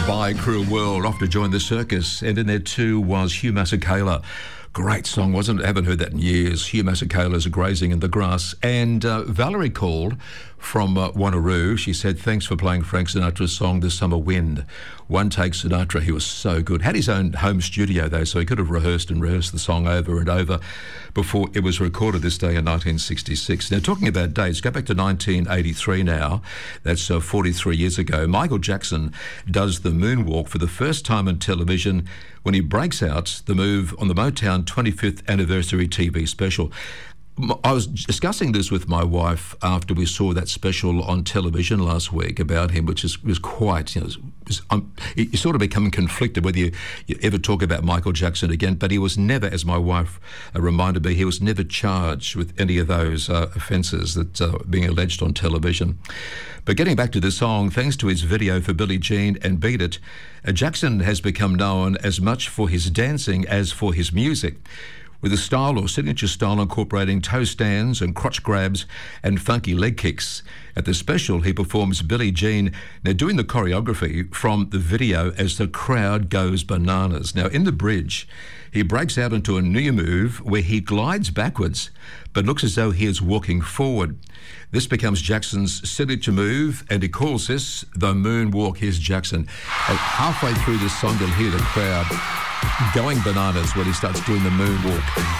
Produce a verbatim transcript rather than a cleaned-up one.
by Cruel World, off to join the circus. And in there too was Hugh Masekela. Great song, wasn't it? I haven't heard that in years. Hugh Masekela's Grazing in the Grass. And uh, Valerie called from uh, Wanneroo. She said, thanks for playing Frank Sinatra's song, The Summer Wind. One take Sinatra, he was so good. Had his own home studio though, so he could have rehearsed and rehearsed the song over and over before it was recorded this day in nineteen sixty-six. Now, talking about dates, go back to nineteen eighty-three now. That's uh, forty-three years ago. Michael Jackson does the moonwalk for the first time on television when he breaks out the move on the Motown twenty-fifth anniversary T V special. I was discussing this with my wife after we saw that special on television last week about him, which is, was quite, you know, was, um, you sort of become conflicted whether you, you ever talk about Michael Jackson again, but he was never, as my wife uh, reminded me, he was never charged with any of those uh, offences that uh, being alleged on television. But getting back to the song, thanks to his video for Billie Jean and Beat It, uh, Jackson has become known as much for his dancing as for his music, with a style or signature style incorporating toe stands and crotch grabs and funky leg kicks. At the special, he performs Billie Jean, now doing the choreography from the video as the crowd goes bananas. Now, in the bridge, he breaks out into a new move where he glides backwards, but looks as though he is walking forward. This becomes Jackson's signature move, and he calls this the moonwalk. Here's Jackson. And halfway through this song, you'll hear the crowd going bananas when he starts doing the moonwalk.